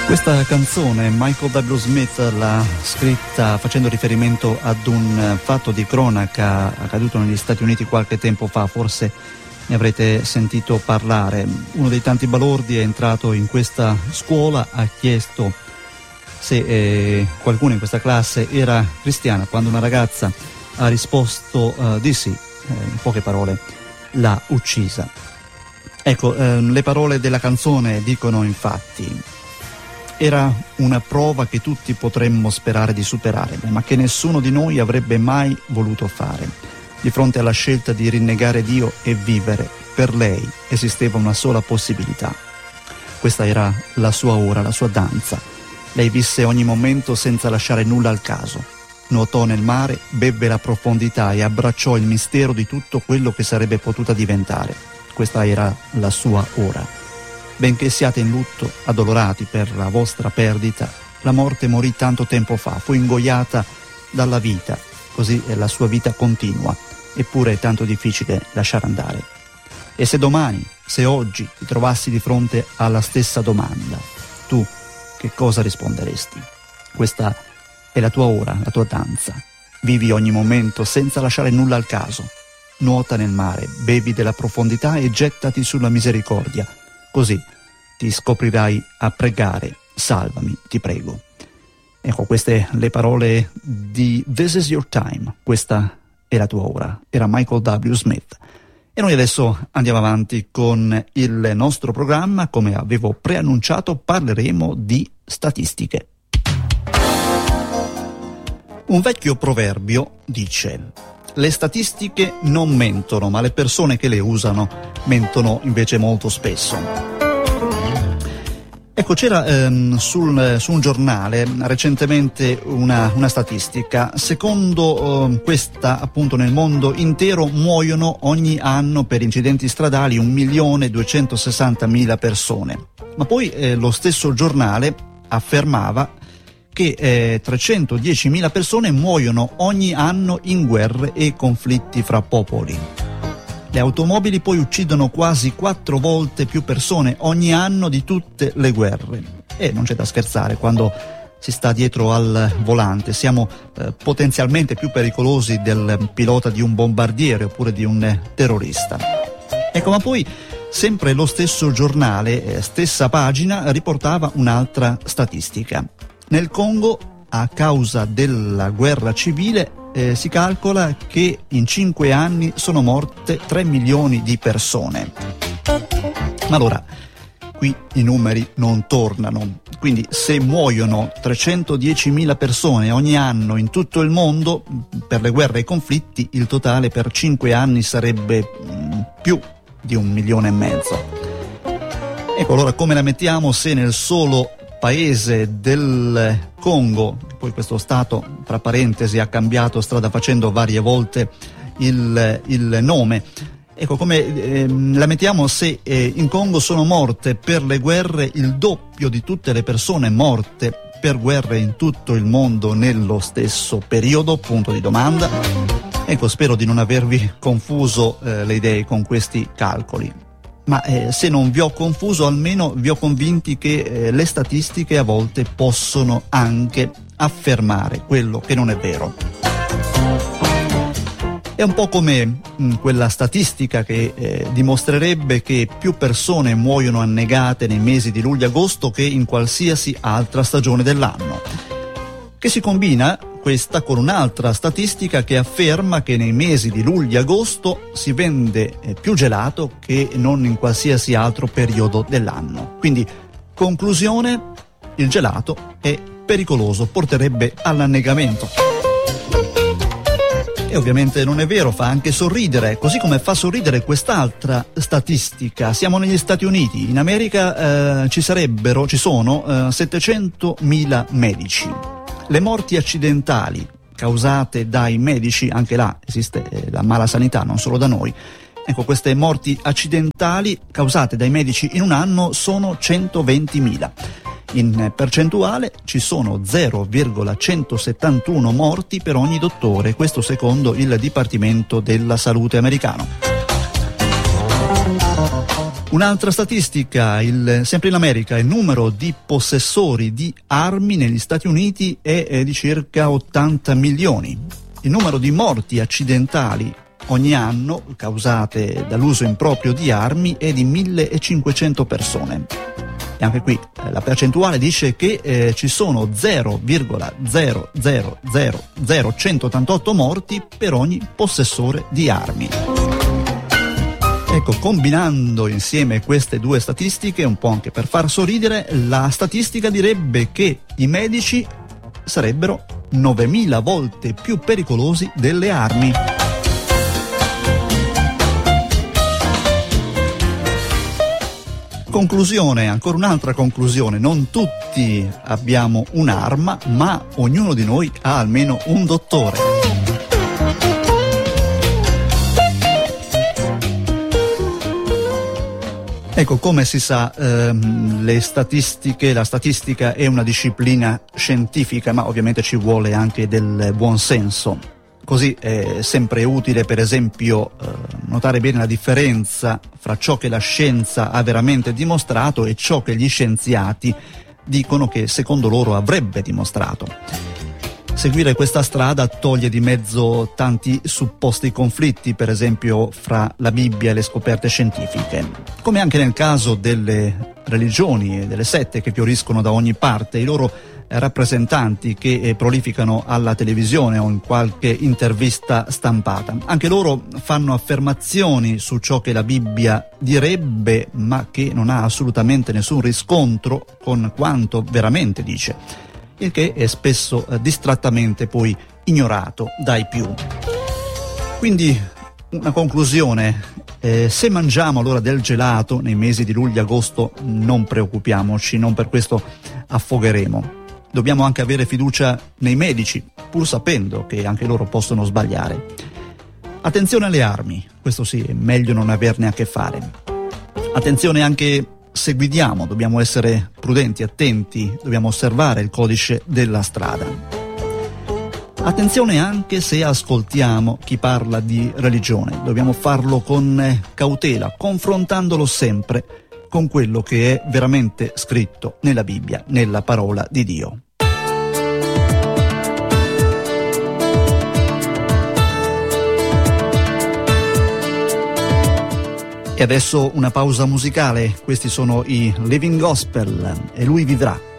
Questa canzone Michael W. Smith l'ha scritta facendo riferimento ad un fatto di cronaca accaduto negli Stati Uniti qualche tempo fa, forse ne avrete sentito parlare. Uno dei tanti balordi è entrato in questa scuola, ha chiesto se qualcuno in questa classe era cristiana, quando una ragazza ha risposto di sì, in poche parole l'ha uccisa. Ecco, le parole della canzone dicono infatti: era una prova che tutti potremmo sperare di superare, ma che nessuno di noi avrebbe mai voluto fare. Di fronte alla scelta di rinnegare Dio e vivere, per lei esisteva una sola possibilità. Questa era la sua ora, la sua danza. Lei visse ogni momento senza lasciare nulla al caso. Nuotò nel mare, bevve la profondità e abbracciò il mistero di tutto quello che sarebbe potuta diventare. Questa era la sua ora. Benché siate in lutto, addolorati per la vostra perdita, la morte morì tanto tempo fa, fu ingoiata dalla vita, così la sua vita continua, eppure è tanto difficile lasciare andare. E se domani, se oggi ti trovassi di fronte alla stessa domanda, tu che cosa risponderesti? Questa è la tua ora, la tua danza. Vivi ogni momento senza lasciare nulla al caso. Nuota nel mare, bevi della profondità e gettati sulla misericordia. Così ti scoprirai a pregare: salvami, ti prego. Ecco, queste le parole di This is your time, questa è la tua ora. Era Michael W. Smith. E noi adesso andiamo avanti con il nostro programma. Come avevo preannunciato, parleremo di statistiche. Un vecchio proverbio dice: le statistiche non mentono, ma le persone che le usano mentono invece molto spesso. Ecco, c'era su un giornale recentemente una statistica. Secondo questa, appunto, nel mondo intero muoiono ogni anno per incidenti stradali 1.260.000 persone. Ma poi lo stesso giornale affermava che 310.000 persone muoiono ogni anno in guerre e conflitti fra popoli. Le automobili poi uccidono quasi 4 volte più persone ogni anno di tutte le guerre. E non c'è da scherzare, quando si sta dietro al volante siamo potenzialmente più pericolosi del pilota di un bombardiere oppure di un terrorista. Ecco, ma poi sempre lo stesso giornale, stessa pagina, riportava un'altra statistica. Nel Congo, a causa della guerra civile, si calcola che in 5 anni sono morte 3 milioni di persone. Ma allora, qui i numeri non tornano. Quindi se muoiono 310.000 persone ogni anno in tutto il mondo per le guerre e i conflitti, il totale per 5 anni sarebbe più di 1,5 milioni. Ecco, allora come la mettiamo se nel solo paese del Congo, poi questo stato tra parentesi ha cambiato strada facendo varie volte il nome, ecco come la mettiamo se in Congo sono morte per le guerre il doppio di tutte le persone morte per guerre in tutto il mondo nello stesso periodo, punto di domanda. Ecco, spero di non avervi confuso le idee con questi calcoli. Ma se non vi ho confuso, almeno vi ho convinti che le statistiche a volte possono anche affermare quello che non è vero. È un po' come quella statistica che dimostrerebbe che più persone muoiono annegate nei mesi di luglio e agosto che in qualsiasi altra stagione dell'anno, che si combina questa con un'altra statistica che afferma che nei mesi di luglio e agosto si vende più gelato che non in qualsiasi altro periodo dell'anno. Quindi, conclusione, il gelato è pericoloso, porterebbe all'annegamento. E ovviamente non è vero, fa anche sorridere, così come fa sorridere quest'altra statistica. Siamo negli Stati Uniti, in America ci sono 700.000 medici. Le morti accidentali causate dai medici, anche là esiste la mala sanità, non solo da noi. Ecco, queste morti accidentali causate dai medici in un anno sono 120.000. In percentuale ci sono 0,171 morti per ogni dottore, questo secondo il Dipartimento della Salute americano. Un'altra statistica, sempre in America, il numero di possessori di armi negli Stati Uniti è di circa 80 milioni. Il numero di morti accidentali ogni anno causate dall'uso improprio di armi è di 1500 persone. E anche qui la percentuale dice che ci sono 0,0000188 morti per ogni possessore di armi. Ecco, combinando insieme queste due statistiche, un po' anche per far sorridere, la statistica direbbe che i medici sarebbero 9000 volte più pericolosi delle armi. Conclusione, ancora un'altra conclusione: non tutti abbiamo un'arma, ma ognuno di noi ha almeno un dottore. Ecco, come si sa, la statistica è una disciplina scientifica, ma ovviamente ci vuole anche del buon senso. Così è sempre utile, per esempio, notare bene la differenza fra ciò che la scienza ha veramente dimostrato e ciò che gli scienziati dicono che secondo loro avrebbe dimostrato. Seguire questa strada toglie di mezzo tanti supposti conflitti, per esempio fra la Bibbia e le scoperte scientifiche. Come anche nel caso delle religioni e delle sette che fioriscono da ogni parte, i loro rappresentanti che prolificano alla televisione o in qualche intervista stampata. Anche loro fanno affermazioni su ciò che la Bibbia direbbe, ma che non ha assolutamente nessun riscontro con quanto veramente dice, il che è spesso distrattamente poi ignorato dai più. Quindi una conclusione: se mangiamo allora del gelato nei mesi di luglio e agosto non preoccupiamoci, non per questo affogheremo. Dobbiamo anche avere fiducia nei medici, pur sapendo che anche loro possono sbagliare. Attenzione alle armi, questo sì, è meglio non averne a che fare. Attenzione anche se guidiamo, dobbiamo essere prudenti, attenti, dobbiamo osservare il codice della strada. Attenzione anche se ascoltiamo chi parla di religione, dobbiamo farlo con cautela, confrontandolo sempre con quello che è veramente scritto nella Bibbia, nella parola di Dio. E adesso una pausa musicale, questi sono i Living Gospel e lui vivrà.